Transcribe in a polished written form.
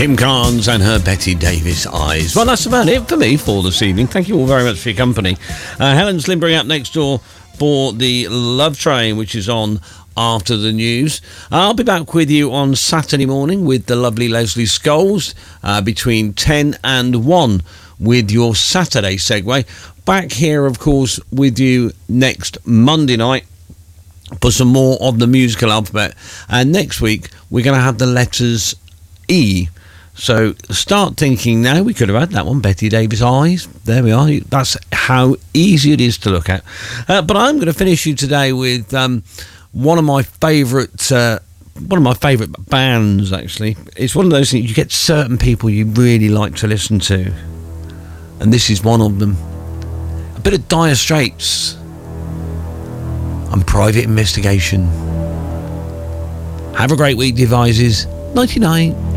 Kim Carnes and her Betty Davis eyes. Well, that's about it for me for this evening. Thank you all very much for your company. Helen Slimbering up next door for the Love Train, which is on after the news. I'll be back with you on Saturday morning with the lovely Leslie Scholes between 10 and 1 with your Saturday segue. Back here, of course, with you next Monday night for some more of the musical alphabet. And next week, we're going to have the letters E. So start thinking now. We could have had that one, Betty Davis eyes. There we are. That's how easy it is to look at. But I'm going to finish you today with one of my favourite bands. Actually, it's one of those things you get certain people you really like to listen to, and this is one of them. A bit of Dire Straits and Private Investigation. Have a great week, devices. 99.